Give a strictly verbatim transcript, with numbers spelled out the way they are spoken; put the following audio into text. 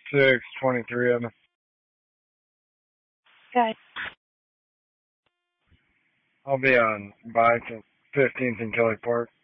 six, twenty-three of them. Okay. I'll be on bike at fifteenth and Kelly Park.